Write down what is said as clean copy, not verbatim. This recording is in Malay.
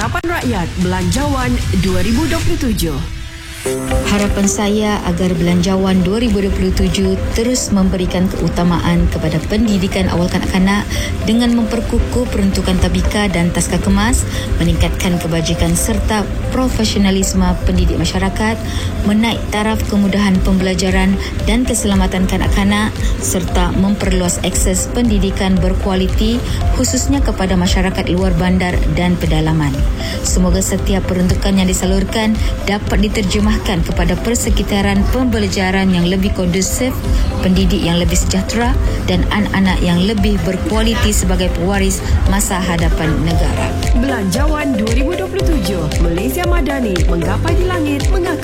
Harapan Rakyat Belanjawan 2027. Harapan saya agar Belanjawan 2027 terus memberikan keutamaan kepada pendidikan awal kanak-kanak dengan memperkukuh peruntukan tabika dan taska kemas, meningkatkan kebajikan serta profesionalisme pendidik masyarakat, menaik taraf kemudahan pembelajaran dan keselamatan kanak-kanak serta memperluas akses pendidikan berkualiti khususnya kepada masyarakat luar bandar dan pedalaman. Semoga setiap peruntukan yang disalurkan dapat diterjemahkan kepada persekitaran pembelajaran yang lebih kondusif, pendidik yang lebih sejahtera dan anak-anak yang lebih berkualiti sebagai pewaris masa hadapan negara. Belanjawan 2027. Malaysia Madani menggapai di langit, mengakar